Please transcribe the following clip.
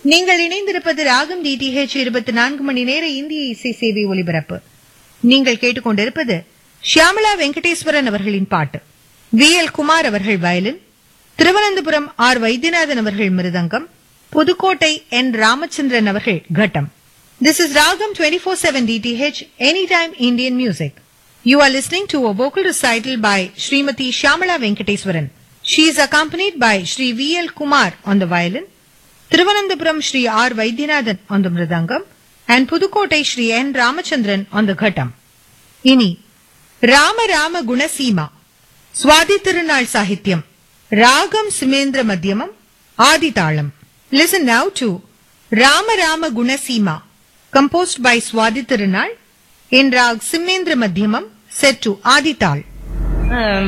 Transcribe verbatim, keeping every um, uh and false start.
நீங்கள் இணைந்திருப்பது ராகம் டிடிஹெச் இருபத்தி நான்கு மணி நேர இந்திய இசை சேவை ஒலிபரப்பு. நீங்கள் கேட்டுக்கொண்டிருப்பது ஷியாமளா வெங்கடேஸ்வரன் அவர்களின் பாட்டு. வி எல் குமார் அவர்கள் வயலின், திருவனந்தபுரம் ஆர் வைத்தியநாதன் அவர்கள் மிருதங்கம், புதுக்கோட்டை என் ராமச்சந்திரன் அவர்கள் கட்டம். This is Ragam twenty-four seven D T H, Anytime Indian Music. You are listening to a vocal recital by Srimati Shyamala Venkateswaran. She is accompanied by Shri V L Kumar on the violin, Thiruvananthapuram Shri R Vaidyanathan on the mridangam, and Pudukkottai Shri N Ramachandran on the ghattam. Ini Rama Rama Gunasima, Swadi Tirunal Sahithyam, Ragam Simendra Madhyamam, Adithalam. Listen now to Rama Rama Gunasima, composed by Swadi Tirunal, in Rag Simendra Madhyamam, set to Adithal.